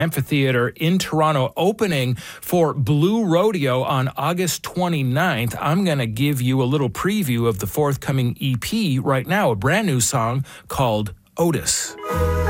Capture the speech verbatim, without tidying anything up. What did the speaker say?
Amphitheater in Toronto, opening for Blue Rodeo on August twenty-ninth. I'm going to give you a little preview of the forthcoming E P right now, a brand new song called Otis.